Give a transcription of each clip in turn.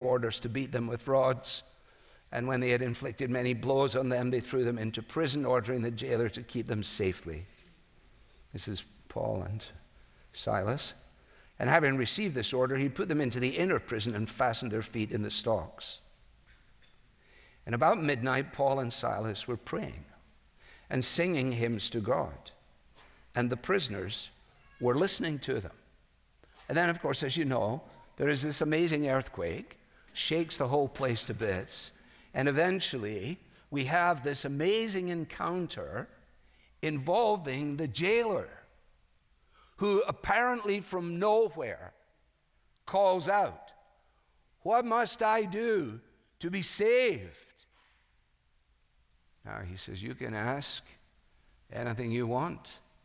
orders to beat them with rods. And when they had inflicted many blows on them, they threw them into prison, ordering the jailer to keep them safely. This is Paul and Silas. And having received this order, he put them into the inner prison and fastened their feet in the stocks. And about midnight, Paul and Silas were praying and singing hymns to God. And the prisoners were listening to them. And then, of course, as you know, there is this amazing earthquake, shakes the whole place to bits. And eventually, we have this amazing encounter involving the jailer, who apparently from nowhere calls out, "What must I do to be saved?" Now he says, "You can ask anything you want."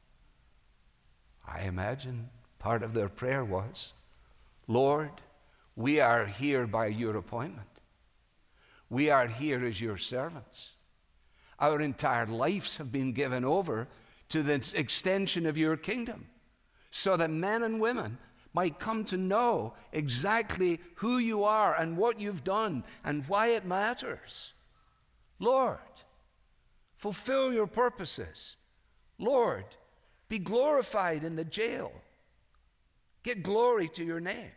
I imagine part of their prayer was, "Lord, we are here by your appointment. We are here as your servants. Our entire lives have been given over to the extension of your kingdom, so that men and women might come to know exactly who you are and what you've done and why it matters. Lord, fulfill your purposes. Lord, be glorified in the jail. Get glory to your name."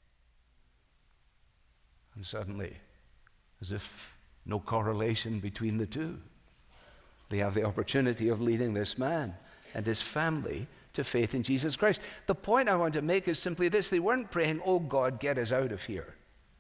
And suddenly, as if no correlation between the two, they have the opportunity of leading this man and his family to faith in Jesus Christ. The point I want to make is simply this: they weren't praying, "Oh God, get us out of here."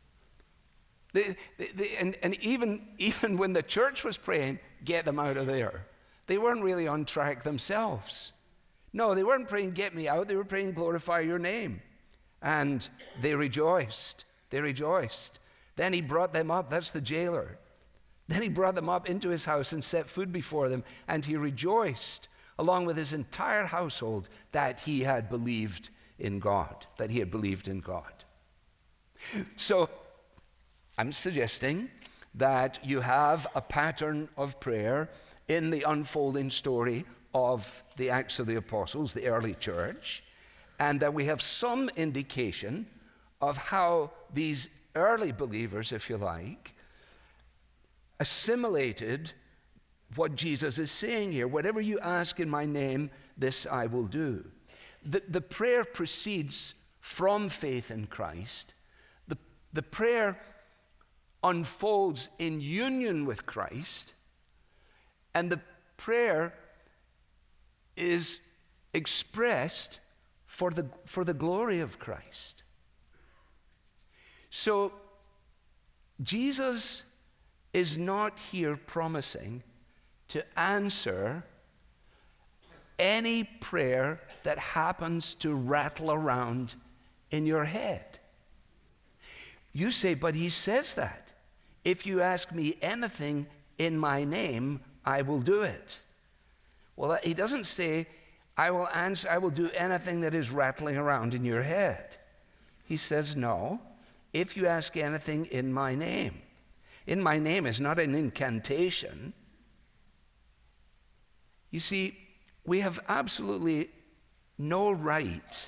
And even when the church was praying, "Get them out of there," they weren't really on track themselves. No, they weren't praying, "Get me out." They were praying, "Glorify your name." And they rejoiced. They rejoiced. Then he brought them up. That's the jailer. Then he brought them up into his house and set food before them. And he rejoiced, along with his entire household, that he had believed in God. That he had believed in God. So I'm suggesting that you have a pattern of prayer in the unfolding story of the Acts of the Apostles, the early church, and that we have some indication of how these early believers, if you like, assimilated what Jesus is saying here. Whatever you ask in my name, this I will do. The prayer proceeds from faith in Christ. The prayer unfolds in union with Christ, and the prayer is expressed for the glory of Christ. So Jesus is not here promising to answer any prayer that happens to rattle around in your head. You say, "But he says that. If you ask me anything in my name, I will do it." Well, he doesn't say, I will do anything that is rattling around in your head. He says, "No, if you ask anything in my name." In my name is not an incantation. You see, we have absolutely no right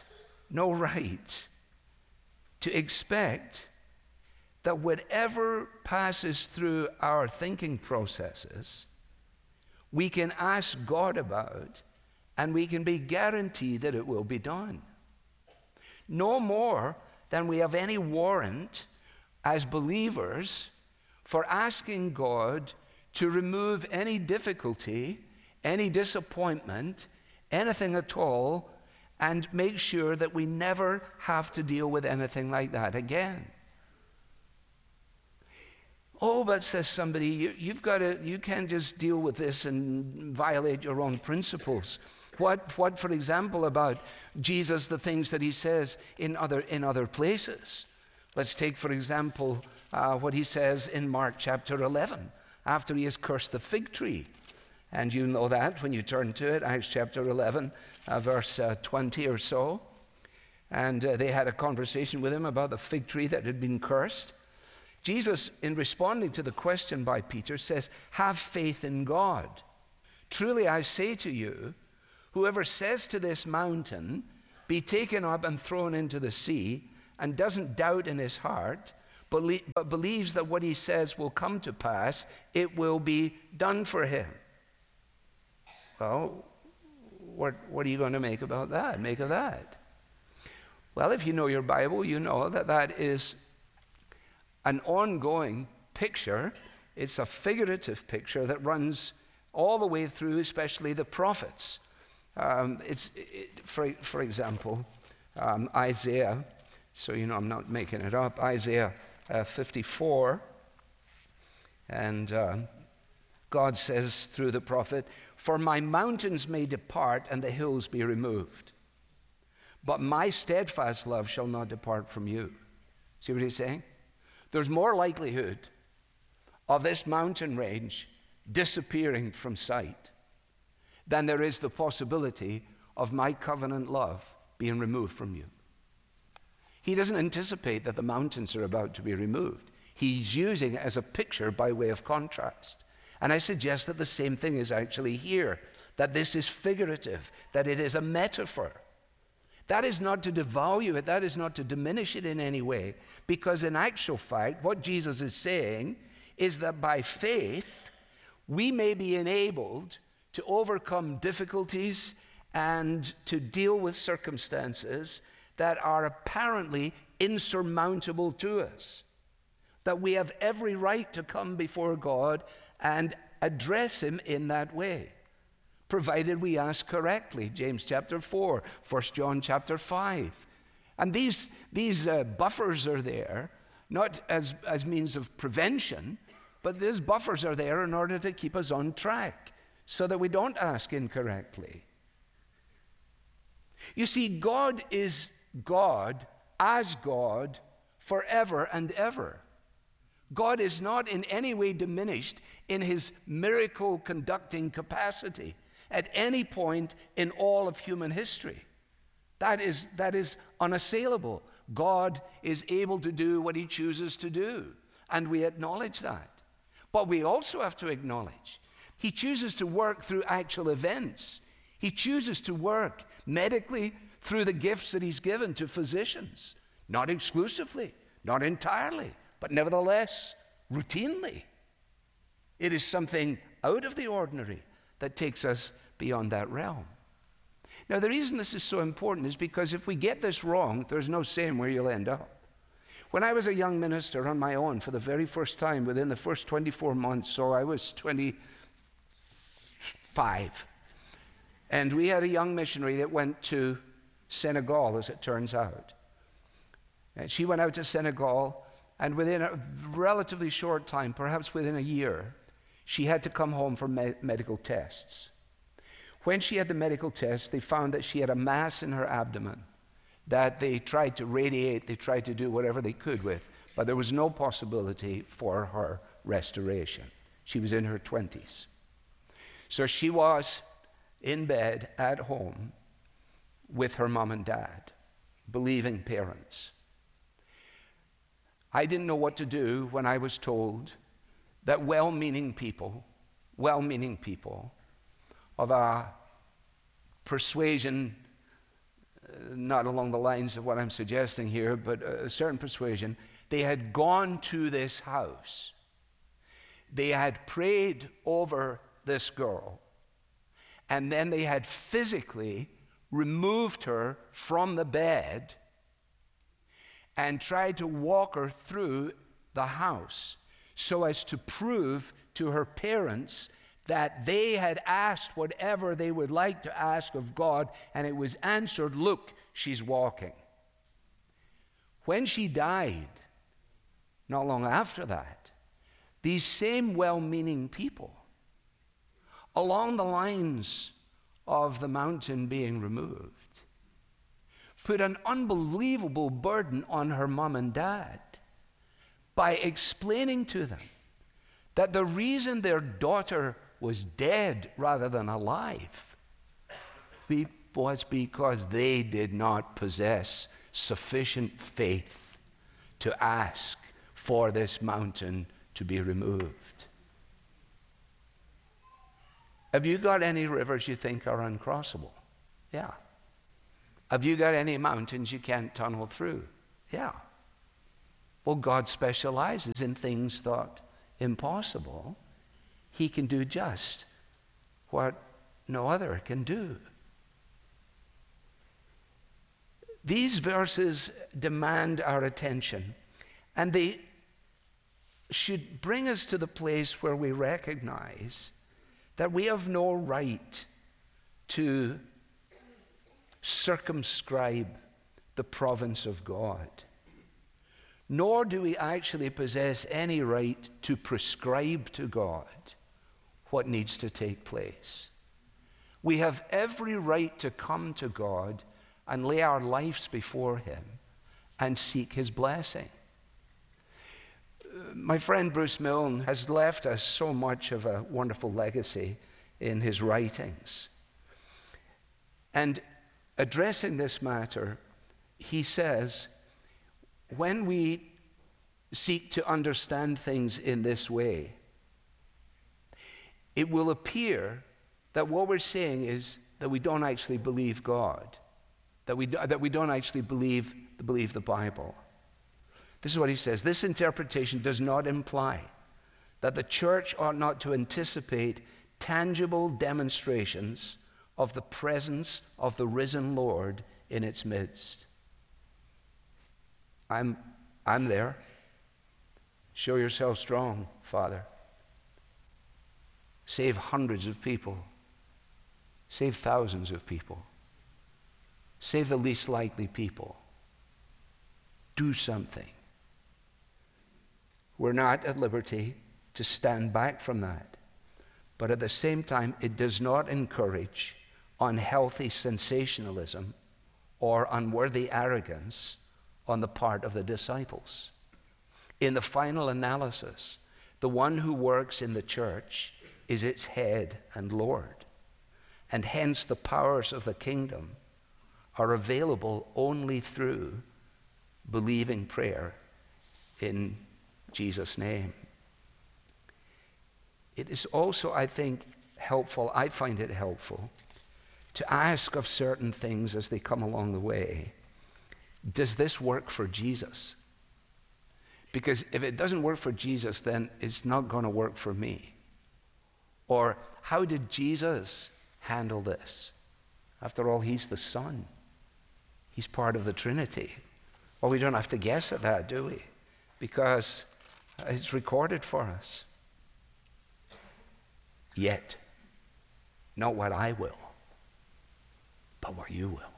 to expect that whatever passes through our thinking processes, we can ask God about, and we can be guaranteed that it will be done. No more than we have any warrant as believers for asking God to remove any difficulty, any disappointment, anything at all, and make sure that we never have to deal with anything like that again. "Oh, but," says somebody, you can't just deal with this and violate your own principles. What, for example, about Jesus, the things that he says in other places? Let's take, for example, what he says in Mark chapter 11, after he has cursed the fig tree. And you know that when you turn to it, Acts chapter 11, verse 20 or so. And they had a conversation with him about the fig tree that had been cursed. Jesus, in responding to the question by Peter, says, "Have faith in God. Truly I say to you, whoever says to this mountain, be taken up and thrown into the sea, and doesn't doubt in his heart, but believes that what he says will come to pass, it will be done for him. Well, what are you going to make about that? Make of that? Well, if you know your Bible, you know that that is an ongoing picture. It's a figurative picture that runs all the way through, especially the prophets. For example, Isaiah, so you know I'm not making it up, Isaiah 54, and God says through the prophet, "For my mountains may depart and the hills be removed, but my steadfast love shall not depart from you." See what he's saying? There's more likelihood of this mountain range disappearing from sight than there is the possibility of my covenant love being removed from you. He doesn't anticipate that the mountains are about to be removed. He's using it as a picture by way of contrast. And I suggest that the same thing is actually here, that this is figurative, that it is a metaphor. That is not to devalue it, that is not to diminish it in any way, because in actual fact, what Jesus is saying is that by faith, we may be enabled to overcome difficulties and to deal with circumstances that are apparently insurmountable to us. That we have every right to come before God and address him in that way, provided we ask correctly. James chapter 4, 1 John chapter 5. And these buffers are there, not as means of prevention, but these buffers are there in order to keep us on track so that we don't ask incorrectly. You see, God is God as God forever and ever. God is not in any way diminished in his miracle conducting capacity at any point in all of human history. That is unassailable. God is able to do what he chooses to do, and we acknowledge that. But we also have to acknowledge he chooses to work through actual events. He chooses to work medically through the gifts that he's given to physicians, not exclusively, not entirely, but nevertheless, routinely. It is something out of the ordinary that takes us beyond that realm. Now, the reason this is so important is because if we get this wrong, there's no saying where you'll end up. When I was a young minister on my own for the very first time, within the first 24 months, so I was 25, and we had a young missionary that went to Senegal, as it turns out. And she went out to Senegal, and within a relatively short time, perhaps within a year, she had to come home for medical tests. When she had the medical tests, they found that she had a mass in her abdomen that they tried to radiate, they tried to do whatever they could with, but there was no possibility for her restoration. She was in her 20s. So she was in bed at home with her mom and dad, believing parents. I didn't know what to do when I was told that well-meaning people of a persuasion, not along the lines of what I'm suggesting here, but a certain persuasion, they had gone to this house. They had prayed over this girl, and then they had physically removed her from the bed and tried to walk her through the house so as to prove to her parents that they had asked whatever they would like to ask of God, and it was answered, look, she's walking. When she died, not long after that, these same well-meaning people, along the lines of the mountain being removed, put an unbelievable burden on her mom and dad by explaining to them that the reason their daughter was dead rather than alive was because they did not possess sufficient faith to ask for this mountain to be removed. Have you got any rivers you think are uncrossable? Yeah. Have you got any mountains you can't tunnel through? Yeah. Well, God specializes in things thought impossible. He can do just what no other can do. These verses demand our attention, and they should bring us to the place where we recognize that we have no right to circumscribe the province of God, nor do we actually possess any right to prescribe to God what needs to take place. We have every right to come to God and lay our lives before Him and seek His blessing. My friend Bruce Milne has left us so much of a wonderful legacy in his writings. And addressing this matter, he says, when we seek to understand things in this way, it will appear that what we're saying is that we don't actually believe God, that we don't actually believe the Bible. This is what he says. This interpretation does not imply that the church ought not to anticipate tangible demonstrations of the presence of the risen Lord in its midst. I'm there. Show yourself strong, Father. Save hundreds of people. Save thousands of people. Save the least likely people. Do something. We're not at liberty to stand back from that. But at the same time, it does not encourage unhealthy sensationalism or unworthy arrogance on the part of the disciples. In the final analysis, the one who works in the church is its head and Lord. And hence the powers of the kingdom are available only through believing prayer in Jesus' name. It is also, I think, helpful, I find it helpful, to ask of certain things as they come along the way, does this work for Jesus? Because if it doesn't work for Jesus, then it's not going to work for me. Or how did Jesus handle this? After all, He's the Son. He's part of the Trinity. Well, we don't have to guess at that, do we? Because it's recorded for us. Yet, not what I will, but what you will.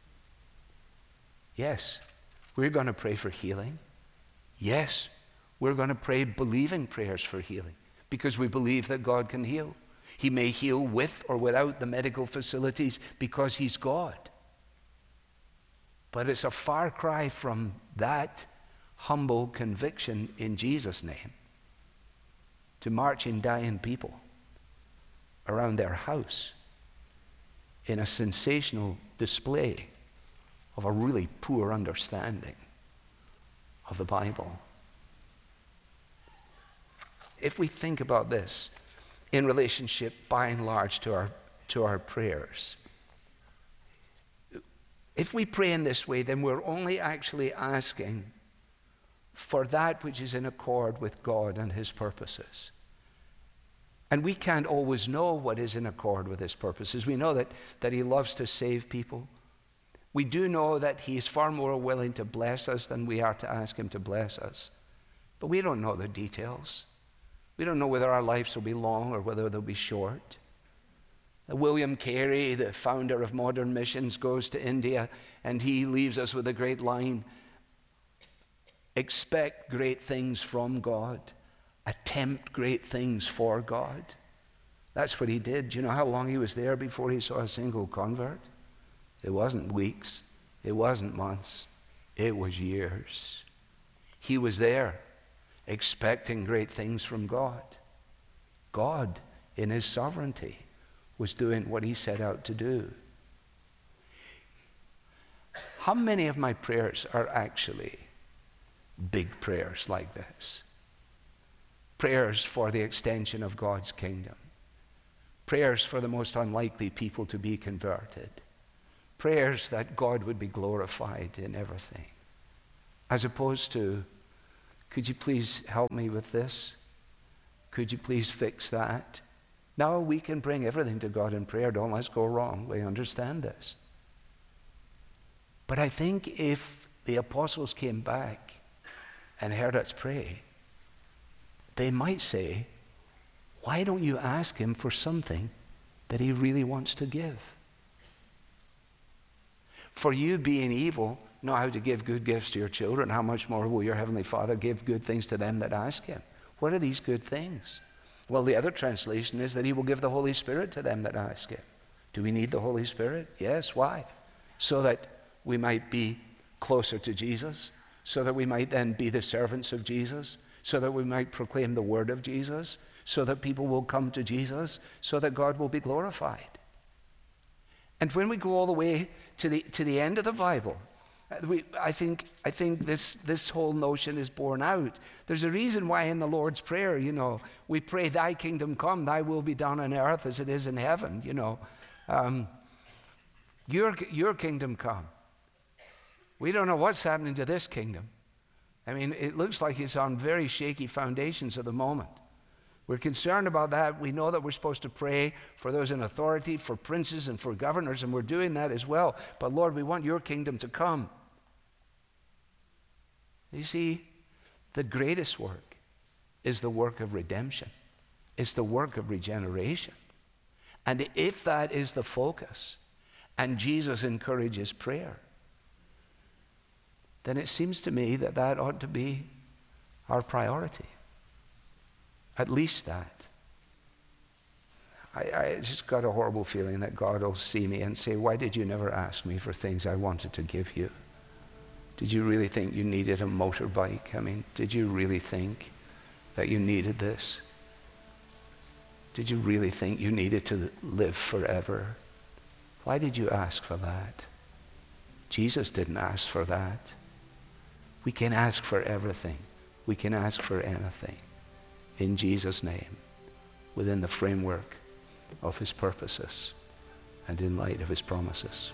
Yes, we're going to pray for healing. Yes, we're going to pray believing prayers for healing because we believe that God can heal. He may heal with or without the medical facilities because He's God. But it's a far cry from that humble conviction in Jesus' name to marching dying people around their house in a sensational display of a really poor understanding of the Bible. If we think about this in relationship by and large to our prayers, if we pray in this way, then we're only actually asking for that which is in accord with God and His purposes. And we can't always know what is in accord with His purposes. We know that He loves to save people. We do know that He is far more willing to bless us than we are to ask Him to bless us. But we don't know the details. We don't know whether our lives will be long or whether they'll be short. William Carey, the founder of modern missions, goes to India and he leaves us with a great line: expect great things from God, attempt great things for God. That's what he did. Do you know how long he was there before he saw a single convert? It wasn't weeks, it wasn't months, it was years. He was there expecting great things from God. God, in His sovereignty, was doing what He set out to do. How many of my prayers are actually big prayers like this? Prayers for the extension of God's kingdom. Prayers for the most unlikely people to be converted. Prayers that God would be glorified in everything. As opposed to Could you please help me with this? Could you please fix that? Now we can bring everything to God in prayer. Don't let's go wrong. We understand this. But I think if the apostles came back and heard us pray, they might say, why don't you ask him for something that he really wants to give? For you being evil, know how to give good gifts to your children, how much more will your heavenly Father give good things to them that ask him? What are these good things? Well, the other translation is that he will give the Holy Spirit to them that ask him. Do we need the Holy Spirit? Yes. Why? So that we might be closer to Jesus, so that we might then be the servants of Jesus, so that we might proclaim the word of Jesus, so that people will come to Jesus, so that God will be glorified. And when we go all the way to the end of the Bible, I think this whole notion is borne out. There's a reason why in the Lord's Prayer, we pray, thy kingdom come, thy will be done on earth as it is in heaven, Your kingdom come. We don't know what's happening to this kingdom. I mean, it looks like it's on very shaky foundations at the moment. We're concerned about that. We know that we're supposed to pray for those in authority, for princes and for governors, and we're doing that as well. But Lord, we want your kingdom to come. You see, the greatest work is the work of redemption. It's the work of regeneration. And if that is the focus, and Jesus encourages prayer, then it seems to me that that ought to be our priority. At least that. I just got a horrible feeling that God will see me and say, why did you never ask me for things I wanted to give you? Did you really think you needed a motorbike? I mean, did you really think that you needed this? Did you really think you needed to live forever? Why did you ask for that? Jesus didn't ask for that. We can ask for everything. We can ask for anything in Jesus' name, within the framework of his purposes and in light of his promises.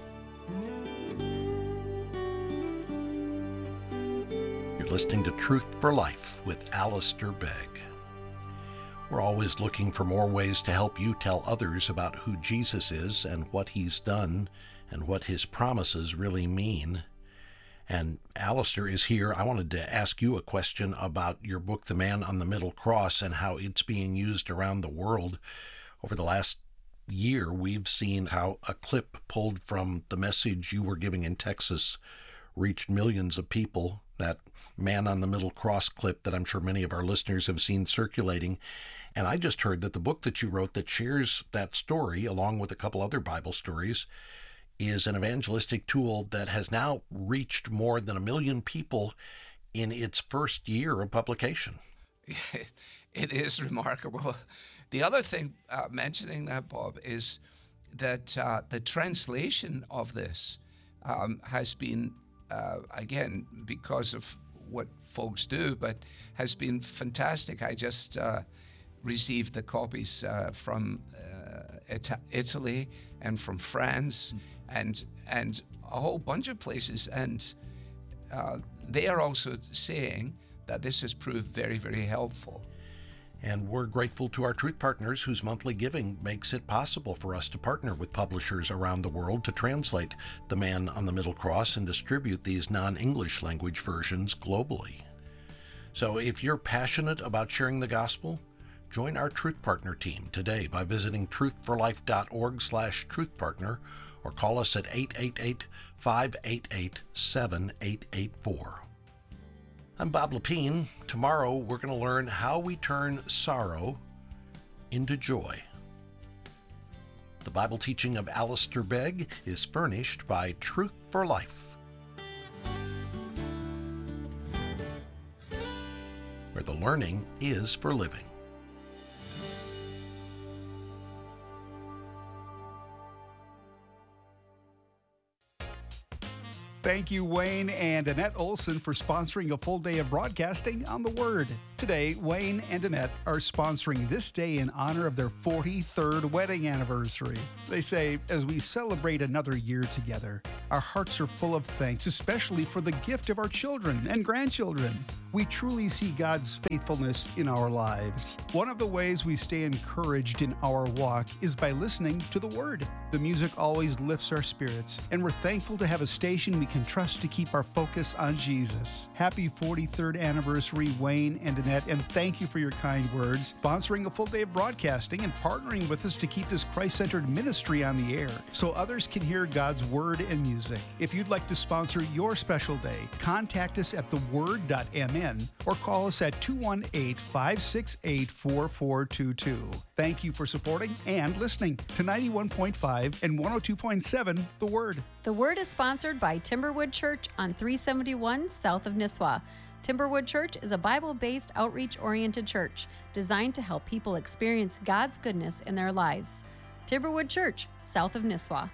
You're listening to Truth for Life with Alistair Begg. We're always looking for more ways to help you tell others about who Jesus is and what he's done and what his promises really mean. And Alistair is here. I wanted to ask you a question about your book, The Man on the Middle Cross, and how it's being used around the world. Over the last year, we've seen how a clip pulled from the message you were giving in Texas reached millions of people. That Man on the Middle Cross clip that I'm sure many of our listeners have seen circulating. And I just heard that the book that you wrote that shares that story, along with a couple other Bible stories, is an evangelistic tool that has now reached more than 1 million people in its first year of publication. It is remarkable. The other thing, mentioning that, Bob, is that the translation of this has been, again, because of what folks do, but has been fantastic. I just received the copies from Italy and from France and a whole bunch of places, and they are also saying that this has proved very, very helpful. And we're grateful to our Truth Partners whose monthly giving makes it possible for us to partner with publishers around the world to translate The Man on the Middle Cross and distribute these non-English language versions globally. So if you're passionate about sharing the gospel, join our Truth Partner team today by visiting truthforlife.org/truthpartner or call us at 888-588-7884. I'm Bob Lepine. Tomorrow we're going to learn how we turn sorrow into joy. The Bible teaching of Alistair Begg is furnished by Truth for Life, where the learning is for living. Thank you, Wayne and Annette Olson, for sponsoring a full day of broadcasting on The Word. Today, Wayne and Annette are sponsoring this day in honor of their 43rd wedding anniversary. They say, as we celebrate another year together, Our hearts are full of thanks, especially for the gift of our children and grandchildren. We truly see God's faithfulness in our lives. One of the ways we stay encouraged in our walk is by listening to the Word. The music always lifts our spirits, and we're thankful to have a station we can trust to keep our focus on Jesus. Happy 43rd anniversary, Wayne and Annette, and thank you for your kind words, sponsoring a full day of broadcasting and partnering with us to keep this Christ-centered ministry on the air so others can hear God's Word and music. If you'd like to sponsor your special day, contact us at theword.mn or call us at 218-568-4422. Thank you for supporting and listening to 91.5 and 102.7 The Word. The Word is sponsored by Timberwood Church on 371 south of Nisswa. Timberwood Church is a Bible-based, outreach-oriented church designed to help people experience God's goodness in their lives. Timberwood Church, south of Nisswa.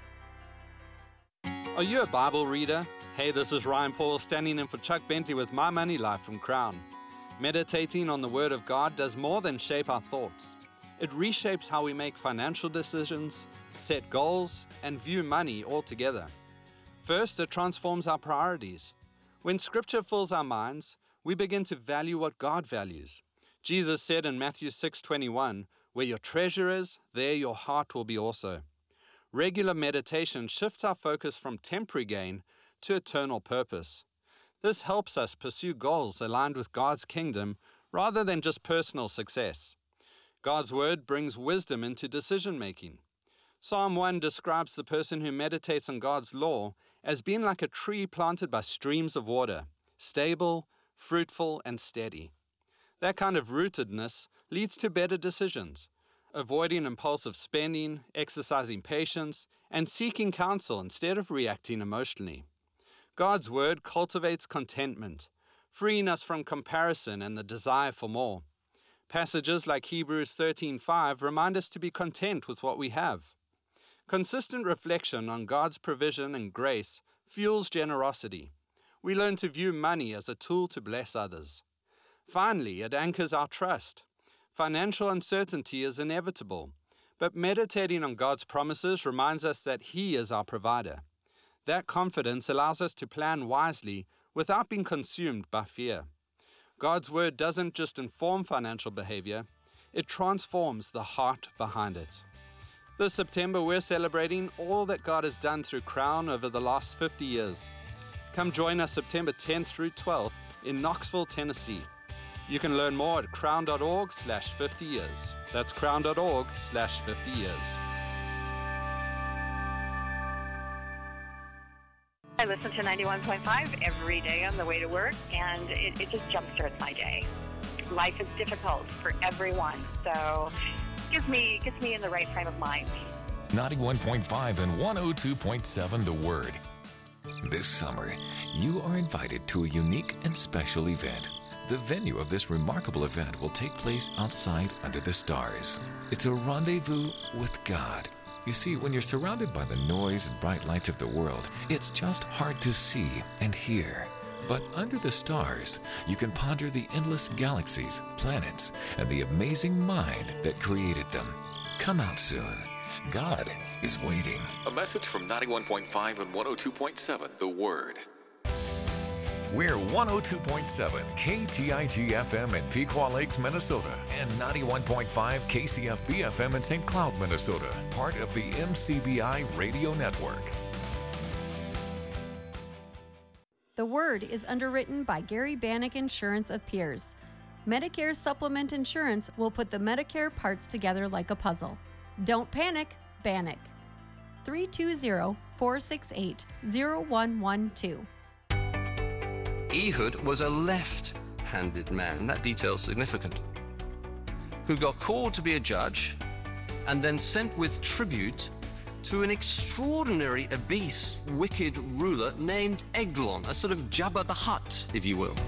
Are you a Bible reader? Hey, this is Ryan Paul standing in for Chuck Bentley with My Money Life from Crown. Meditating on the Word of God does more than shape our thoughts. It reshapes how we make financial decisions, set goals, and view money altogether. First, it transforms our priorities. When Scripture fills our minds, we begin to value what God values. Jesus said in Matthew 6:21, "Where your treasure is, there your heart will be also." Regular meditation shifts our focus from temporary gain to eternal purpose. This helps us pursue goals aligned with God's kingdom rather than just personal success. God's Word brings wisdom into decision-making. Psalm 1 describes the person who meditates on God's law as being like a tree planted by streams of water, stable, fruitful, and steady. That kind of rootedness leads to better decisions, avoiding impulsive spending, exercising patience, and seeking counsel instead of reacting emotionally. God's Word cultivates contentment, freeing us from comparison and the desire for more. Passages like Hebrews 13:5 remind us to be content with what we have. Consistent reflection on God's provision and grace fuels generosity. We learn to view money as a tool to bless others. Finally, it anchors our trust. Financial uncertainty is inevitable, but meditating on God's promises reminds us that He is our provider. That confidence allows us to plan wisely without being consumed by fear. God's Word doesn't just inform financial behavior, it transforms the heart behind it. This September, we're celebrating all that God has done through Crown over the last 50 years. Come join us September 10th through 12th in Knoxville, Tennessee. You can learn more at crown.org/50 years. That's crown.org/50 years. I listen to 91.5 every day on the way to work, and it just jumpstarts my day. Life is difficult for everyone, so gets me in the right frame of mind. 91.5 and 102.7 The Word. This summer, you are invited to a unique and special event. The venue of this remarkable event will take place outside under the stars. It's a rendezvous with God. You see, when you're surrounded by the noise and bright lights of the world, it's just hard to see and hear. But under the stars, you can ponder the endless galaxies, planets, and the amazing mind that created them. Come out soon. God is waiting. A message from 91.5 and 102.7 The Word. We're 102.7 KTIG-FM in Pequot Lakes, Minnesota, and 91.5 KCFB-FM in St. Cloud, Minnesota, part of the MCBI Radio Network. The Word is underwritten by Gary Bannock Insurance of Pierce. Medicare Supplement Insurance will put the Medicare parts together like a puzzle. Don't panic, Bannock. 320-468-0112. Ehud was a left-handed man, that detail's significant, who got called to be a judge and then sent with tribute to an extraordinary, obese, wicked ruler named Eglon, a sort of Jabba the Hutt, if you will.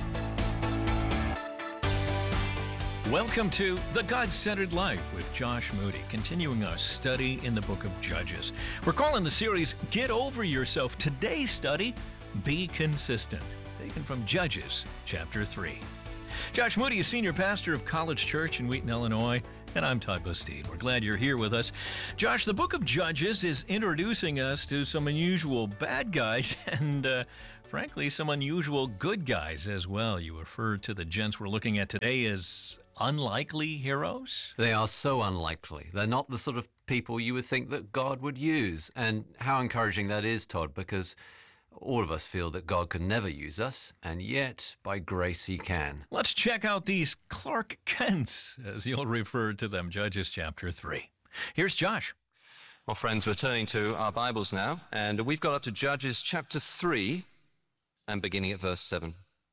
Welcome to The God-Centered Life with Josh Moody, continuing our study in the book of Judges. We're calling the series Get Over Yourself. Today's study, Be Consistent, taken from Judges chapter 3. Josh Moody is senior pastor of College Church in Wheaton, Illinois, And I'm Todd Bastide. We're glad you're here with us. Josh, the book of Judges is introducing us to some unusual bad guys and, frankly, some unusual good guys as well. You refer to the gents we're looking at today as unlikely heroes? They are so unlikely. They're not the sort of people you would think that God would use. And how encouraging that is, Todd, because all of us feel that God can never use us, and yet, by grace, he can. Let's check out these Clark Kents, as you'll refer to them, Judges chapter 3. Here's Josh. Well, friends, we're turning to our Bibles now, and we've got up to Judges chapter 3, and beginning at verse 7.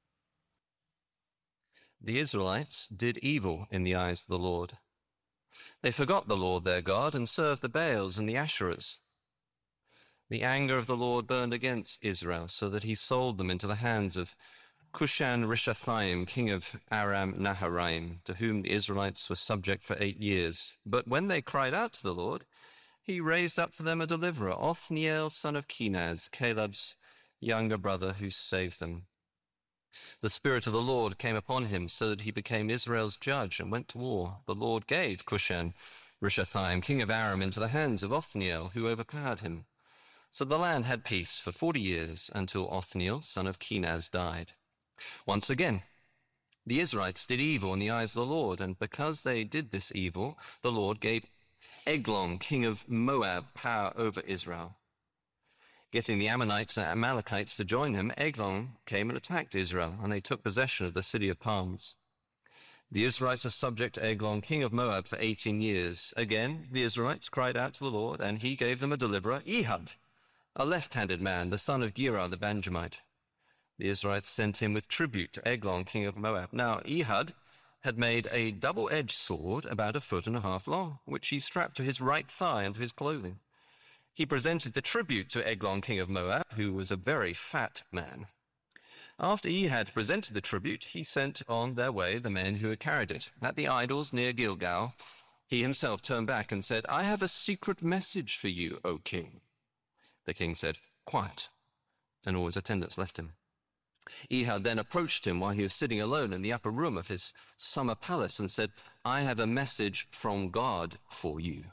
The Israelites did evil in the eyes of the Lord. They forgot the Lord their God and served the Baals and the Asherahs. The anger of the Lord burned against Israel, so that he sold them into the hands of Cushan-Rishathaim, king of Aram-Naharaim, to whom the Israelites were subject for 8 years. But when they cried out to the Lord, he raised up for them a deliverer, Othniel, son of Kenaz, Caleb's younger brother, who saved them. The Spirit of the Lord came upon him, so that he became Israel's judge and went to war. The Lord gave Cushan-Rishathaim, king of Aram, into the hands of Othniel, who overpowered him. So the land had peace for 40 years, until Othniel, son of Kenaz, died. Once again, the Israelites did evil in the eyes of the Lord, and because they did this evil, the Lord gave Eglon, king of Moab, power over Israel. Getting the Ammonites and Amalekites to join him, Eglon came and attacked Israel, and they took possession of the city of palms. The Israelites were subject to Eglon, king of Moab, for 18 years. Again, the Israelites cried out to the Lord, and he gave them a deliverer, Ehud, a left-handed man, the son of Gera the Benjamite. The Israelites sent him with tribute to Eglon, king of Moab. Now Ehud had made a double-edged sword about 1.5 feet long, which he strapped to his right thigh and to his clothing. He presented the tribute to Eglon, king of Moab, who was a very fat man. After he had presented the tribute, he sent on their way the men who had carried it. At the idols near Gilgal, he himself turned back and said, "I have a secret message for you, O king." The king said, "Quiet," and all his attendants left him. Ehud then approached him while he was sitting alone in the upper room of his summer palace and said, "I have a message from God for you."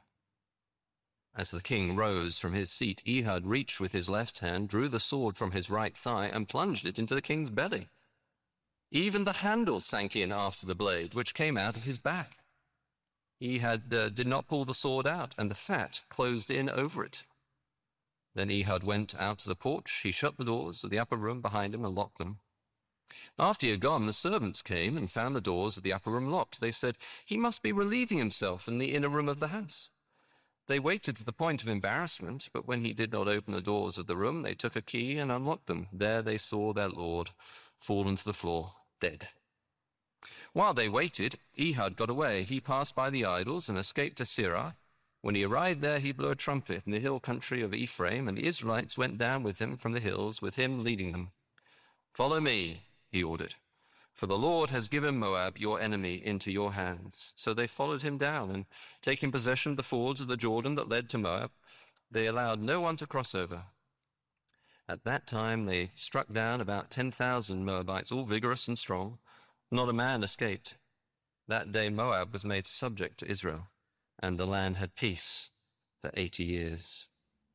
As the king rose from his seat, Ehud reached with his left hand, drew the sword from his right thigh, and plunged it into the king's belly. Even the handle sank in after the blade, which came out of his back. Ehud did not pull the sword out, and the fat closed in over it. Then Ehud went out to the porch. He shut the doors of the upper room behind him and locked them. After he had gone, the servants came and found the doors of the upper room locked. They said, "He must be relieving himself in the inner room of the house." They waited to the point of embarrassment, but when he did not open the doors of the room, they took a key and unlocked them. There they saw their lord fallen to the floor, dead. While they waited, Ehud got away. He passed by the idols and escaped to Seirah. When he arrived there, he blew a trumpet in the hill country of Ephraim, and the Israelites went down with him from the hills, with him leading them. "Follow me," he ordered, "for the Lord has given Moab, your enemy, into your hands." So they followed him down, and taking possession of the fords of the Jordan that led to Moab, they allowed no one to cross over. At that time they struck down about 10,000 Moabites, all vigorous and strong. Not a man escaped. That day Moab was made subject to Israel, and the land had peace for 80 years.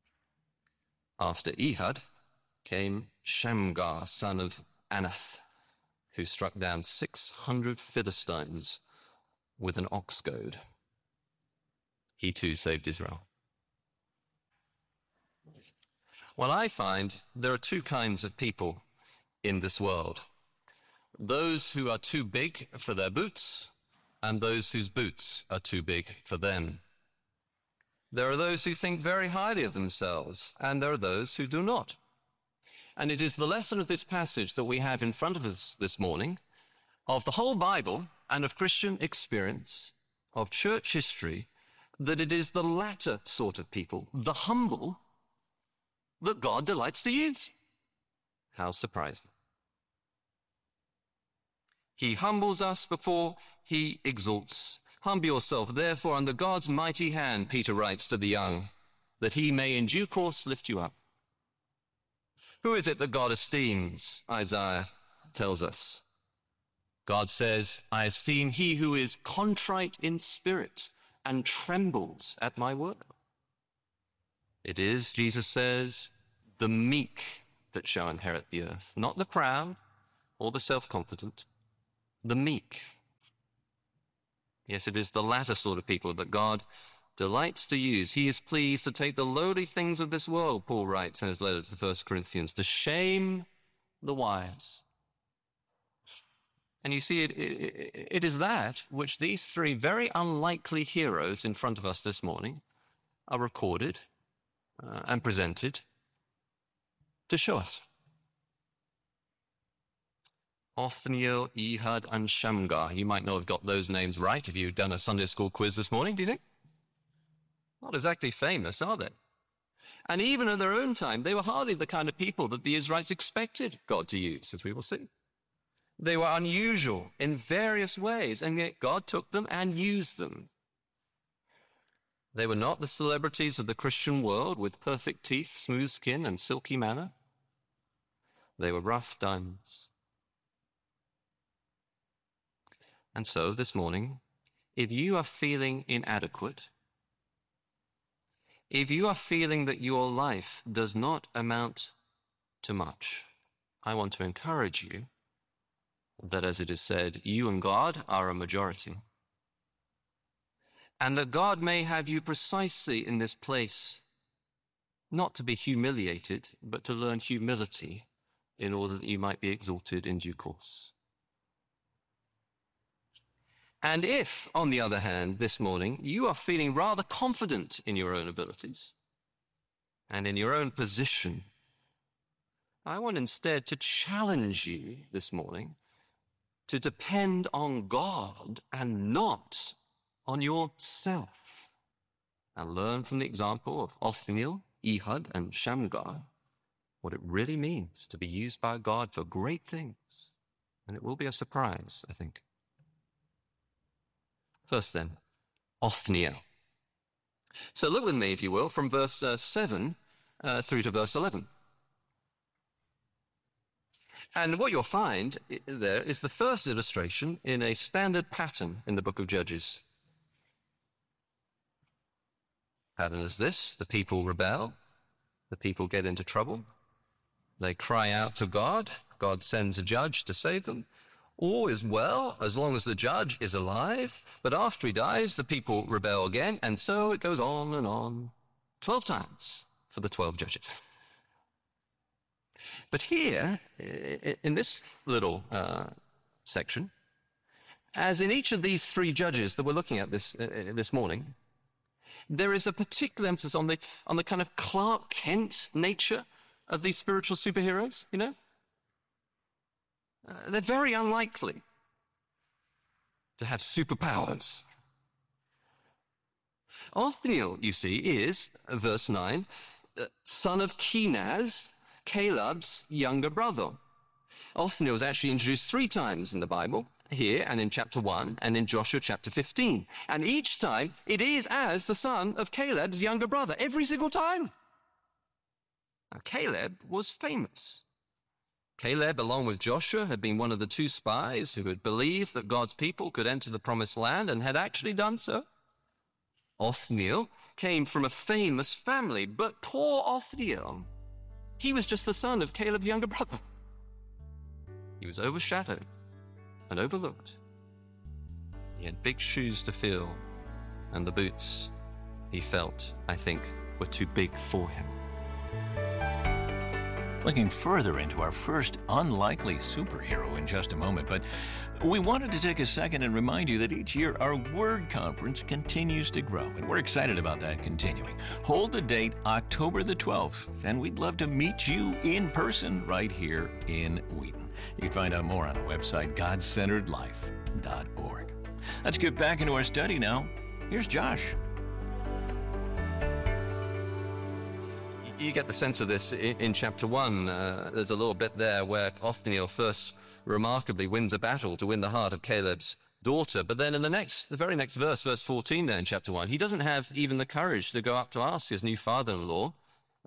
After Ehud came Shamgar, son of Anath, who struck down 600 Philistines with an ox goad. He too saved Israel. Well, I find there are two kinds of people in this world. Those who are too big for their boots, and those whose boots are too big for them. There are those who think very highly of themselves, and there are those who do not. And it is the lesson of this passage that we have in front of us this morning, of the whole Bible and of Christian experience, of church history, that it is the latter sort of people, the humble, that God delights to use. How surprising. He humbles us before he exalts. Humble yourself, therefore, under God's mighty hand, Peter writes to the young, that he may in due course lift you up. Who is it that God esteems? Isaiah tells us. God says, I esteem he who is contrite in spirit and trembles at my word. It is, Jesus says, the meek that shall inherit the earth, not the proud or the self-confident, the meek. Yes, it is the latter sort of people that God delights to use. He is pleased to take the lowly things of this world, Paul writes in his letter to the 1 Corinthians, to shame the wise. And you see, it is that which these three very unlikely heroes in front of us this morning are recorded and presented to show us. Othniel, Ehud, and Shamgar. You might not have got those names right if you'd done a Sunday school quiz this morning, do you think? Not exactly famous, are they? And even in their own time, they were hardly the kind of people that the Israelites expected God to use, as we will see. They were unusual in various ways, and yet God took them and used them. They were not the celebrities of the Christian world with perfect teeth, smooth skin, and silky manner. They were rough diamonds. And so this morning, if you are feeling inadequate, if you are feeling that your life does not amount to much, I want to encourage you that, as it is said, you and God are a majority, and that God may have you precisely in this place, not to be humiliated, but to learn humility in order that you might be exalted in due course. And if, on the other hand, this morning, you are feeling rather confident in your own abilities and in your own position, I want instead to challenge you this morning to depend on God and not on yourself, and learn from the example of Othniel, Ehud, and Shamgar what it really means to be used by God for great things. And it will be a surprise, I think. First then, Othniel. So look with me, if you will, from verse 7 through to verse 11. And what you'll find there is the first illustration in a standard pattern in the book of Judges. Pattern is this: the people rebel, the people get into trouble, they cry out to God, God sends a judge to save them. All is well as long as the judge is alive, but after he dies, the people rebel again, and so it goes on and on, 12 times for the 12 judges. But here, in this little section, as in each of these three judges that we're looking at this morning, there is a particular emphasis on the kind of Clark Kent nature of these spiritual superheroes, you know? They're very unlikely to have superpowers. Othniel, you see, is, verse 9, son of Kenaz, Caleb's younger brother. Othniel is actually introduced 3 times in the Bible, here and in chapter 1 and in Joshua chapter 15. And each time it is as the son of Caleb's younger brother, every single time. Now, Caleb was famous. Caleb, along with Joshua, had been one of the 2 spies who had believed that God's people could enter the promised land and had actually done so. Othniel came from a famous family, but poor Othniel, he was just the son of Caleb's younger brother. He was overshadowed and overlooked. He had big shoes to fill, and the boots, he felt, I think, were too big for him. Looking further into our first unlikely superhero in just a moment, but we wanted to take a second and remind you that each year our Word Conference continues to grow, and we're excited about that continuing. Hold the date October the 12th, and we'd love to meet you in person right here in Wheaton. You can find out more on our website, godcenteredlife.org. Let's get back into our study now. Here's Josh. You get the sense of this in chapter 1. There's a little bit there where Othniel first remarkably wins a battle to win the heart of Caleb's daughter. But then in the very next verse, verse 14 there in chapter 1, he doesn't have even the courage to go up to ask his new father-in-law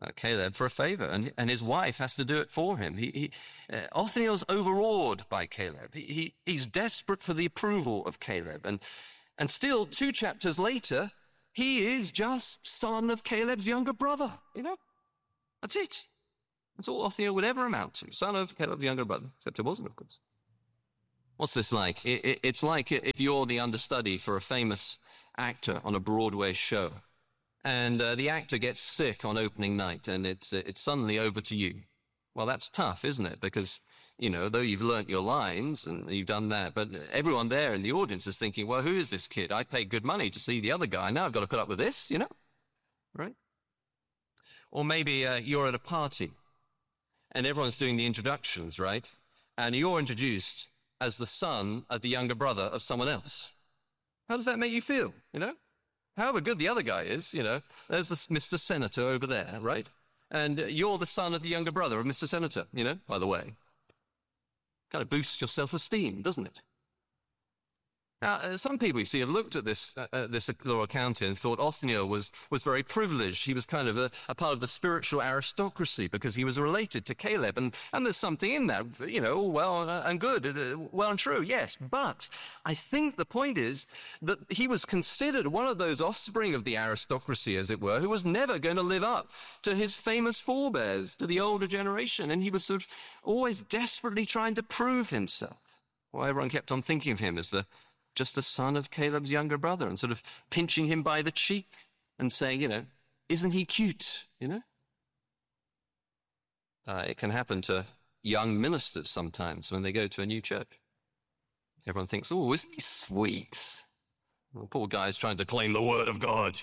Caleb for a favor, and his wife has to do it for him. Othniel's overawed by Caleb. He's desperate for the approval of Caleb, and still 2 chapters later, he is just son of Caleb's younger brother. That's it. That's all Othniel would ever amount to. Son of Caleb's younger brother, except it wasn't, of course. What's this like? It's like if you're the understudy for a famous actor on a Broadway show, and the actor gets sick on opening night, and it's suddenly over to you. Well, that's tough, isn't it? Because, though you've learnt your lines and you've done that, but everyone there in the audience is thinking, well, who is this kid? I paid good money to see the other guy. Now I've got to put up with this, right? Or maybe you're at a party, and everyone's doing the introductions, right? And you're introduced as the son of the younger brother of someone else. How does that make you feel, However good the other guy is, there's this Mr. Senator over there, right? And you're the son of the younger brother of Mr. Senator, by the way. Kind of boosts your self-esteem, doesn't it? Now, some people, you see, have looked at this little account here and thought Othniel was very privileged. He was kind of a part of the spiritual aristocracy because he was related to Caleb. And there's something in that, well and good, well and true, yes. But I think the point is that he was considered one of those offspring of the aristocracy, as it were, who was never going to live up to his famous forebears, to the older generation. And he was sort of always desperately trying to prove himself. Well, everyone kept on thinking of him as just the son of Caleb's younger brother, and sort of pinching him by the cheek and saying, isn't he cute, It can happen to young ministers sometimes when they go to a new church. Everyone thinks, oh, isn't he sweet? The poor guy's trying to claim the word of God,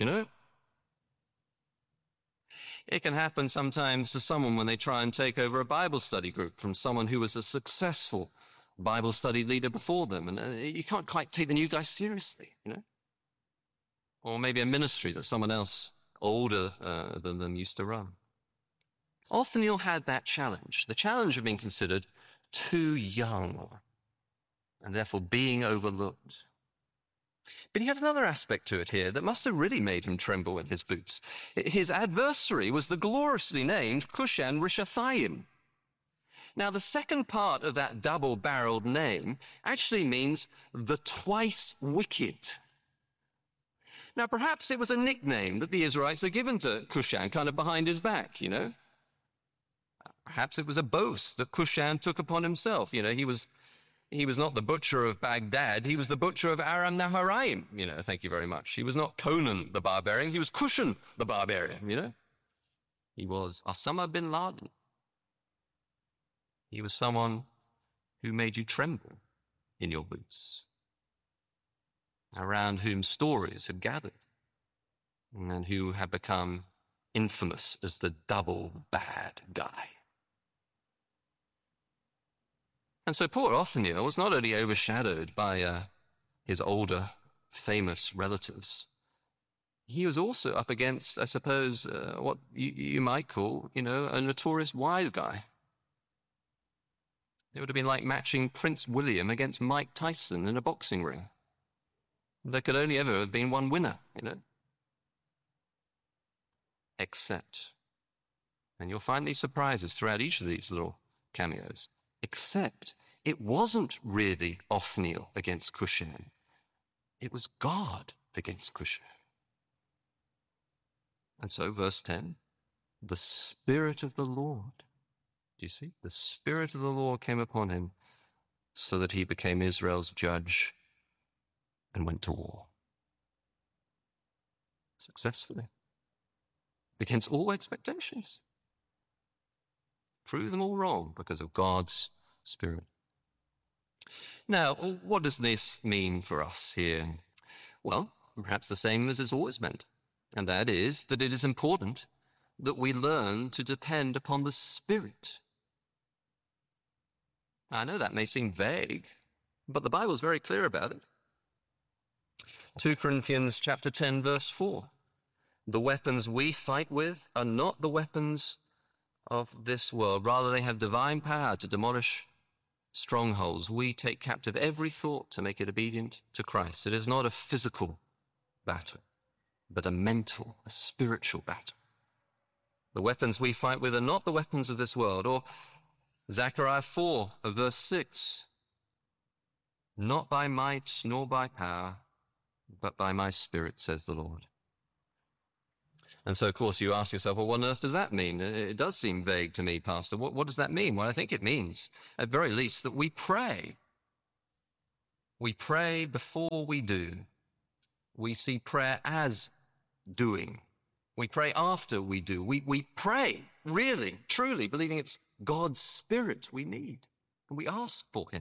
It can happen sometimes to someone when they try and take over a Bible study group from someone who was a successful Bible study leader before them, and you can't quite take the new guy seriously, Or maybe a ministry that someone else older than them used to run. Othniel had that challenge, the challenge of being considered too young, and therefore being overlooked. But he had another aspect to it here that must have really made him tremble in his boots. His adversary was the gloriously named Cushan-Rishathaim. Now, the second part of that double-barreled name actually means the twice wicked. Now, perhaps it was a nickname that the Israelites had given to Cushan, kind of behind his back, Perhaps it was a boast that Cushan took upon himself. He was not the butcher of Baghdad. He was the butcher of Aram Naharaim, thank you very much. He was not Conan the barbarian. He was Cushan the barbarian, He was Osama bin Laden. He was someone who made you tremble in your boots, around whom stories had gathered, and who had become infamous as the double bad guy. And so poor Othniel was not only overshadowed by his older, famous relatives, he was also up against, I suppose, what you might call, a notorious wise guy. It would have been like matching Prince William against Mike Tyson in a boxing ring. There could only ever have been one winner, Except, and you'll find these surprises throughout each of these little cameos, except it wasn't really Othniel against Cushan. It was God against Cushan. And so, verse 10, the Spirit of the Lord. Do you see? The Spirit of the Lord came upon him so that he became Israel's judge and went to war. Successfully. Against all expectations. Prove them all wrong because of God's Spirit. Now, what does this mean for us here? Well, perhaps the same as it's always meant. And that is that it is important that we learn to depend upon the Spirit. I know that may seem vague, but the Bible's very clear about it. 2 Corinthians chapter 10, verse 4. The weapons we fight with are not the weapons of this world. Rather, they have divine power to demolish strongholds. We take captive every thought to make it obedient to Christ. It is not a physical battle, but a mental, a spiritual battle. The weapons we fight with are not the weapons of this world. Or Zechariah 4, verse 6. Not by might nor by power, but by my Spirit, says the Lord. And so, of course, you ask yourself, well, what on earth does that mean? It does seem vague to me, Pastor. What does that mean? Well, I think it means, at very least, that we pray. We pray before we do. We see prayer as doing. We pray after we do. We pray, really, truly, believing it's God's Spirit we need. And we ask for Him.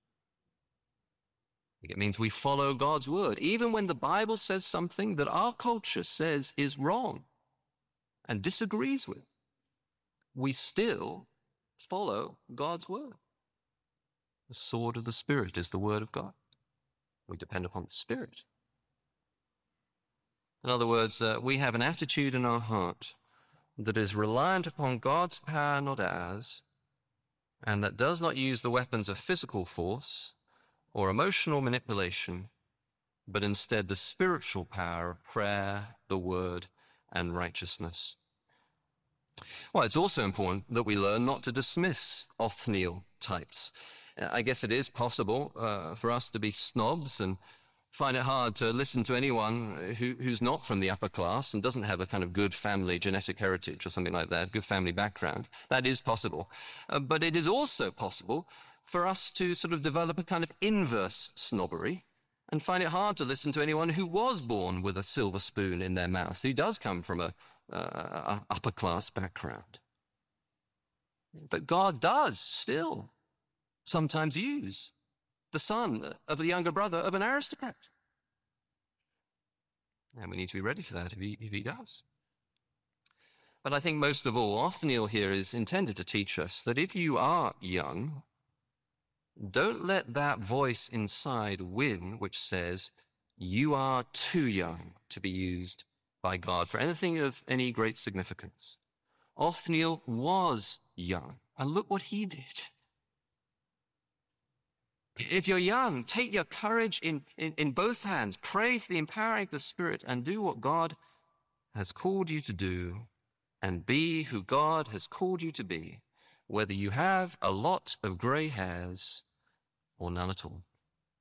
It means we follow God's word, even when the Bible says something that our culture says is wrong and disagrees with. We still follow God's word. The sword of the Spirit is the word of God. We depend upon the Spirit. In other words, we have an attitude in our heart that is reliant upon God's power, not ours, and that does not use the weapons of physical force or emotional manipulation, but instead the spiritual power of prayer, the word, and righteousness. Well, it's also important that we learn not to dismiss Othniel types. I guess it is possible for us to be snobs and find it hard to listen to anyone who's not from the upper class and doesn't have a kind of good family genetic heritage or something like that, good family background. That is possible. But it is also possible for us to sort of develop a kind of inverse snobbery and find it hard to listen to anyone who was born with a silver spoon in their mouth, who does come from a upper class background. But God does still sometimes use the son of the younger brother of an aristocrat. And we need to be ready for that if he does. But I think most of all, Othniel here is intended to teach us that if you are young, don't let that voice inside win which says you are too young to be used by God for anything of any great significance. Othniel was young, and look what he did. If you're young, take your courage in both hands, pray for the empowering of the Spirit, and do what God has called you to do, and be who God has called you to be, whether you have a lot of grey hairs or none at all.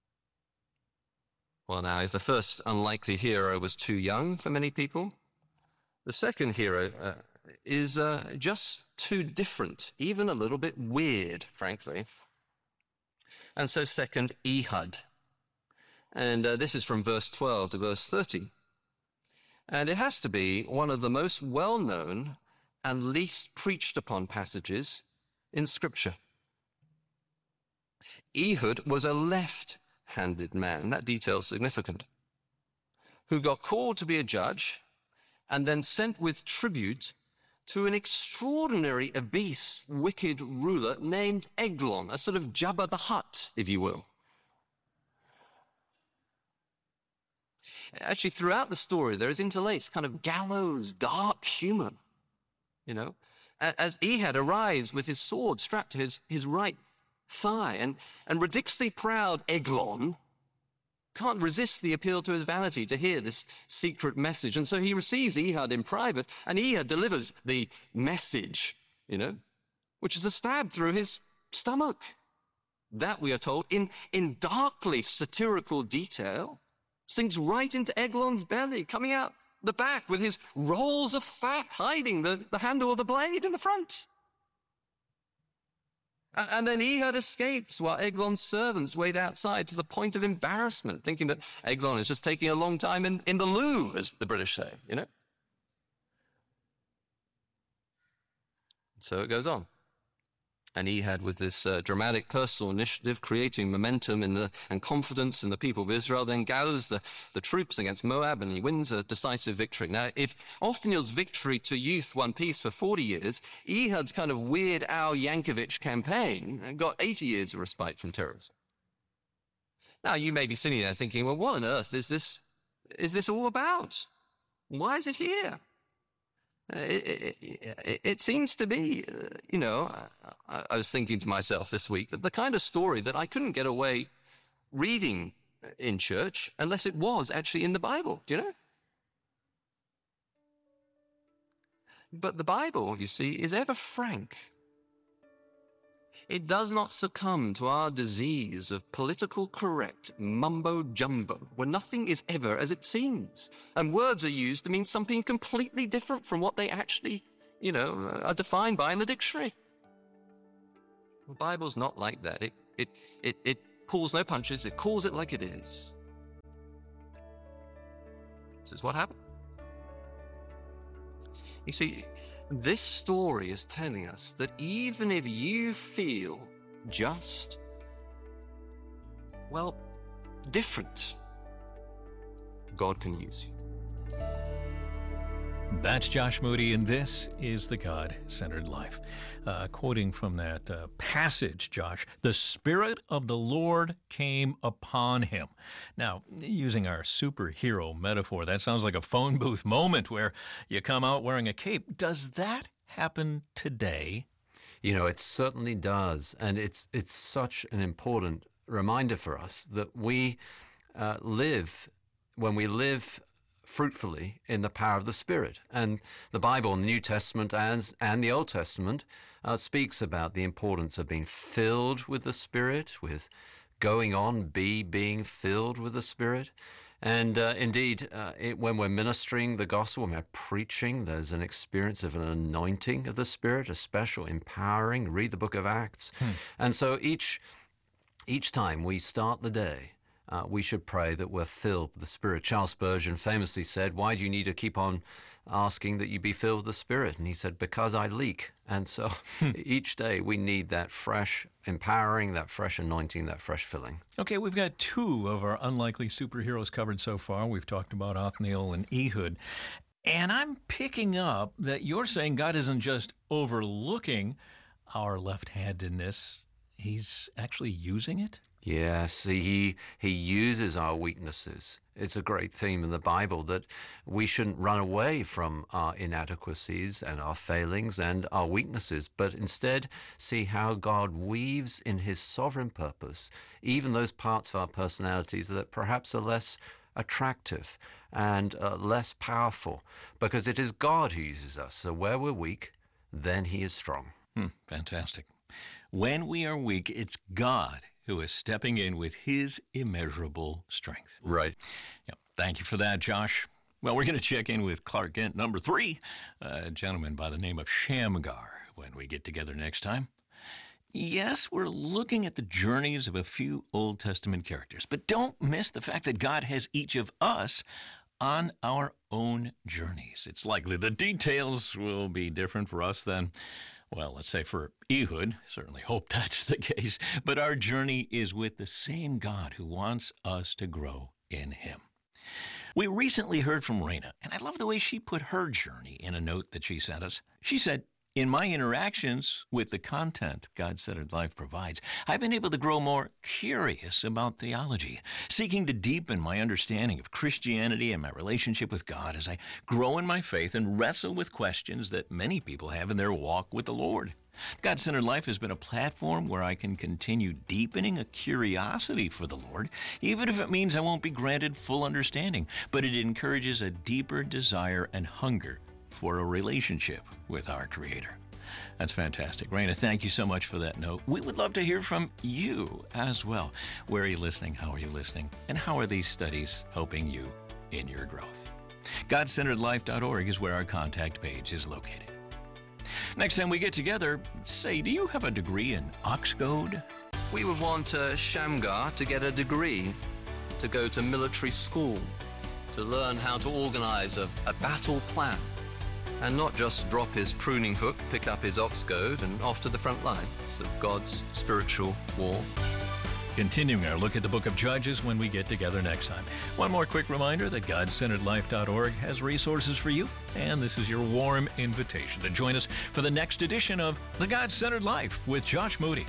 Well, now, if the first unlikely hero was too young for many people, the second hero is just too different, even a little bit weird, frankly. And so second, Ehud. And this is from verse 12 to verse 30. And it has to be one of the most well-known and least preached upon passages in Scripture. Ehud was a left-handed man, that detail's significant, who got called to be a judge and then sent with tribute to an extraordinary, obese, wicked ruler named Eglon, a sort of Jabba the Hutt, if you will. Actually, throughout the story, there is interlaced kind of gallows, dark humor, you know, as Ehud arrives with his sword strapped to his right thigh, and ridiculously proud Eglon can't resist the appeal to his vanity to hear this secret message. And so he receives Ehud in private, and Ehud delivers the message, you know, which is a stab through his stomach. That, we are told, in darkly satirical detail, sinks right into Eglon's belly, coming out the back with his rolls of fat hiding the handle of the blade in the front. And then Ehud escapes while Eglon's servants wait outside to the point of embarrassment, thinking that Eglon is just taking a long time in the loo, as the British say, you know. So it goes on. And Ehud, with this dramatic personal initiative, creating momentum and confidence in the people of Israel, then gathers the troops against Moab, and he wins a decisive victory. Now, if Othniel's victory to youth won peace for 40 years, Ehud's kind of Weird Al Yankovic campaign got 80 years of respite from terrorism. Now, you may be sitting there thinking, well, what on earth is this all about? Why is it here? It seems to be, you know, I was thinking to myself this week that the kind of story that I couldn't get away reading in church unless it was actually in the Bible, do you know? But the Bible, you see, is ever frank. It does not succumb to our disease of political correct mumbo-jumbo, where nothing is ever as it seems, and words are used to mean something completely different from what they actually, are defined by in the dictionary. The Bible's not like that. It pulls no punches. It calls it like it is. This is what happened. You see, this story is telling us that even if you feel just, different, God can use you. That's Josh Moody, and this is The God-Centered Life. Quoting from that passage, Josh, the Spirit of the Lord came upon him. Now, using our superhero metaphor, that sounds like a phone booth moment where you come out wearing a cape. Does that happen today? It certainly does, and it's such an important reminder for us that we when we live fruitfully in the power of the Spirit. And the Bible in the New Testament and the Old Testament speaks about the importance of being filled with the Spirit, with going on, being filled with the Spirit. And indeed, when we're ministering the gospel, when we're preaching, there's an experience of an anointing of the Spirit, a special empowering. Read the book of Acts. And so each time we start the day, we should pray that we're filled with the Spirit. Charles Spurgeon famously said, "Why do you need to keep on asking that you be filled with the Spirit?" And he said, "Because I leak." And so each day we need that fresh empowering, that fresh anointing, that fresh filling. Okay, we've got two of our unlikely superheroes covered so far. We've talked about Othniel and Ehud. And I'm picking up that you're saying God isn't just overlooking our left-handedness, He's actually using it? Yes, he uses our weaknesses. It's a great theme in the Bible that we shouldn't run away from our inadequacies and our failings and our weaknesses, but instead see how God weaves in His sovereign purpose even those parts of our personalities that perhaps are less attractive and less powerful, because it is God who uses us. So where we're weak, then He is strong. Fantastic. When we are weak, it's God who is stepping in with His immeasurable strength. Right. Yeah. Thank you for that, Josh. Well, we're going to check in with Clark Kent, number 3, a gentleman by the name of Shamgar, when we get together next time. Yes, we're looking at the journeys of a few Old Testament characters, but don't miss the fact that God has each of us on our own journeys. It's likely the details will be different for us than, well, let's say for Ehud. Certainly hope that's the case. But our journey is with the same God who wants us to grow in Him. We recently heard from Raina, and I love the way she put her journey in a note that she sent us. She said, "In my interactions with the content God-Centered Life provides, I've been able to grow more curious about theology, seeking to deepen my understanding of Christianity and my relationship with God as I grow in my faith and wrestle with questions that many people have in their walk with the Lord. God-Centered Life has been a platform where I can continue deepening a curiosity for the Lord, even if it means I won't be granted full understanding, but it encourages a deeper desire and hunger for a relationship with our Creator." That's fantastic. Raina, thank you so much for that note. We would love to hear from you as well. Where are you listening? How are you listening? And how are these studies helping you in your growth? GodCenteredLife.org is where our contact page is located. Next time we get together, say, do you have a degree in Oxcode? We would want Shamgar to get a degree, to go to military school, to learn how to organize a battle plan, and not just drop his pruning hook, pick up his ox goad, and off to the front lines of God's spiritual war. Continuing our look at the book of Judges when we get together next time. One more quick reminder that GodCenteredLife.org has resources for you, and this is your warm invitation to join us for the next edition of The God-Centered Life with Josh Moody.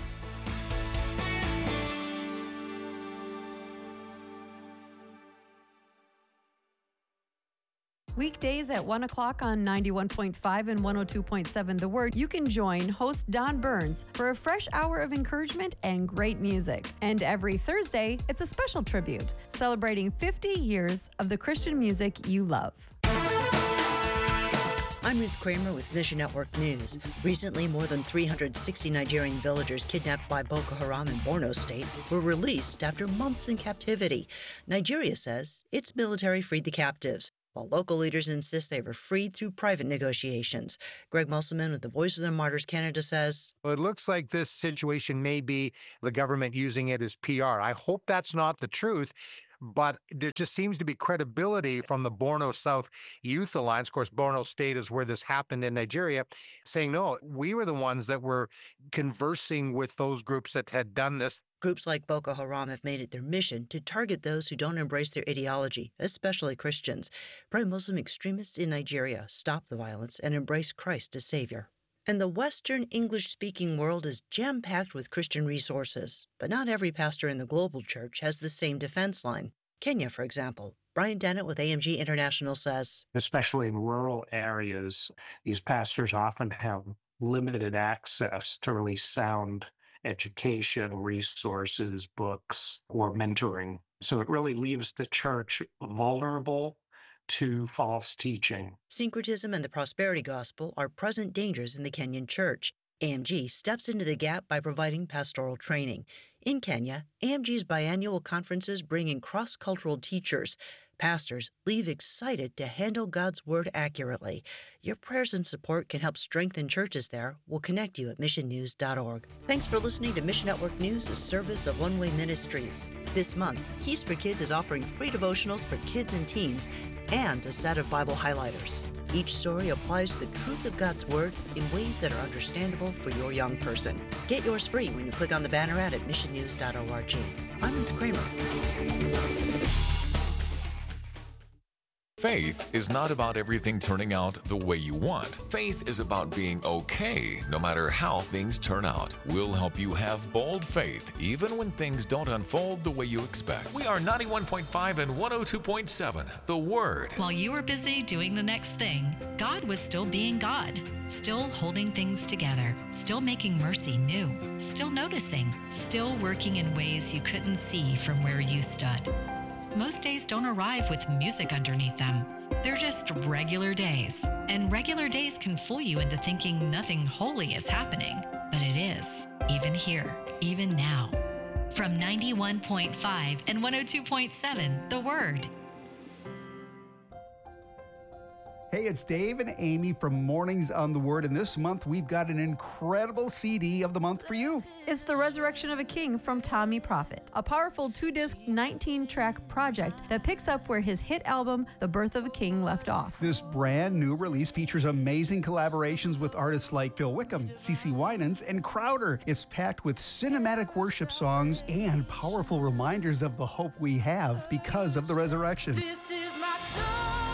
Weekdays at 1 o'clock on 91.5 and 102.7 The Word, you can join host Don Burns for a fresh hour of encouragement and great music. And every Thursday, it's a special tribute, celebrating 50 years of the Christian music you love. I'm Ruth Kramer with Mission Network News. Recently, more than 360 Nigerian villagers kidnapped by Boko Haram in Borno State were released after months in captivity. Nigeria says its military freed the captives, while local leaders insist they were freed through private negotiations. Greg Musselman with the Voice of the Martyrs Canada says, Well, it looks like this situation may be the government using it as PR. I hope that's not the truth, but there just seems to be credibility from the Borno South Youth Alliance. Of course, Borno State is where this happened in Nigeria, saying, no, we were the ones that were conversing with those groups that had done this. Groups like Boko Haram have made it their mission to target those who don't embrace their ideology, especially Christians. Pro-Muslim extremists in Nigeria stop the violence and embrace Christ as Savior. And the Western English-speaking world is jam-packed with Christian resources, but not every pastor in the global church has the same defense line. Kenya, for example. Brian Dennett with AMG International says, especially in rural areas, these pastors often have limited access to really sound education, resources, books, or mentoring. So it really leaves the church vulnerable to false teaching. Syncretism and the prosperity gospel are present dangers in the Kenyan church. AMG steps into the gap by providing pastoral training. In Kenya, AMG's biannual conferences bring in cross-cultural teachers. Pastors leave excited to handle God's word accurately. Your prayers and support can help strengthen churches there. We'll connect you at missionnews.org. Thanks for listening to Mission Network News, a service of One Way Ministries. This month, Keys for Kids is offering free devotionals for kids and teens and a set of Bible highlighters. Each story applies the truth of God's Word in ways that are understandable for your young person. Get yours free when you click on the banner ad at missionnews.org. I'm Ruth Kramer. Faith is not about everything turning out the way you want. Faith is about being okay, no matter how things turn out. We'll help you have bold faith, even when things don't unfold the way you expect. We are 91.5 and 102.7, The Word. While you were busy doing the next thing, God was still being God, still holding things together, still making mercy new, still noticing, still working in ways you couldn't see from where you stood. Most days don't arrive with music underneath them. They're just regular days. And regular days can fool you into thinking nothing holy is happening. But it is, even here, even now. From 91.5 and 102.7, The Word. Hey, it's Dave and Amy from Mornings on the Word, and this month we've got an incredible CD of the month for you. It's The Resurrection of a King from Tommy Prophet, a powerful 2-disc, 19-track project that picks up where his hit album, The Birth of a King, left off. This brand new release features amazing collaborations with artists like Phil Wickham, CeCe Winans, and Crowder. It's packed with cinematic worship songs and powerful reminders of the hope we have because of the resurrection. This is my story.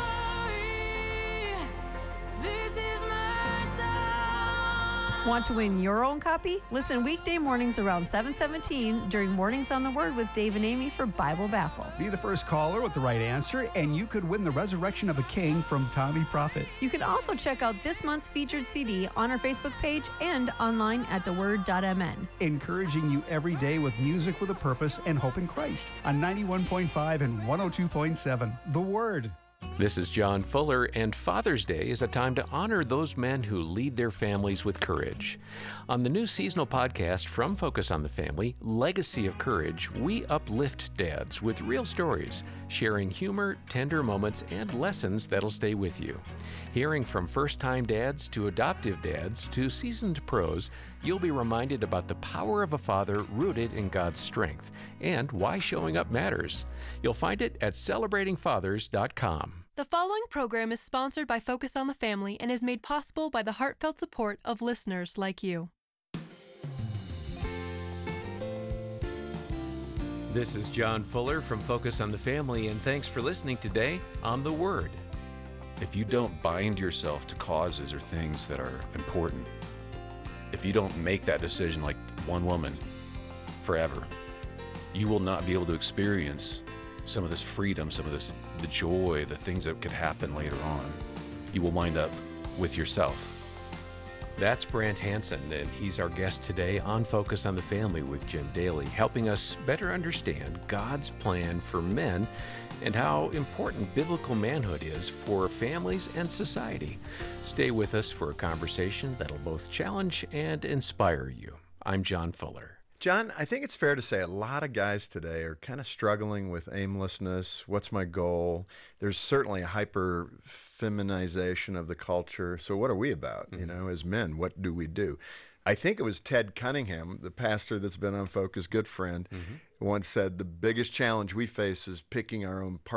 Want to win your own copy? Listen weekday mornings around 7:17 during Mornings on the Word with Dave and Amy for Bible Baffle. Be the first caller with the right answer, and you could win The Resurrection of a King from Tommy Prophet. You can also check out this month's featured CD on our Facebook page and online at theword.mn. Encouraging you every day with music with a purpose and hope in Christ on 91.5 and 102.7. The Word. This is John Fuller, and Father's Day is a time to honor those men who lead their families with courage. On the new seasonal podcast from Focus on the Family, Legacy of Courage, we uplift dads with real stories, sharing humor, tender moments, and lessons that'll stay with you. Hearing from first-time dads to adoptive dads to seasoned pros, you'll be reminded about the power of a father rooted in God's strength and why showing up matters. You'll find it at celebratingfathers.com. The following program is sponsored by Focus on the Family and is made possible by the heartfelt support of listeners like you. This is John Fuller from Focus on the Family, and thanks for listening today on The Word. If you don't bind yourself to causes or things that are important, if you don't make that decision like one woman forever, you will not be able to experience some of this freedom, some of this, the joy, the things that could happen later on. You will wind up with yourself. That's Brant Hansen, and he's our guest today on Focus on the Family with Jim Daly, helping us better understand God's plan for men and how important biblical manhood is for families and society. Stay with us for a conversation that'll both challenge and inspire you. I'm John Fuller. John, I think it's fair to say a lot of guys today are kind of struggling with aimlessness. What's my goal? There's certainly a hyper feminization of the culture. So what are we about? You know, as men, what do we do? I think it was Ted Cunningham, the pastor that's been on Focus, good friend, once said the biggest challenge we face is picking our own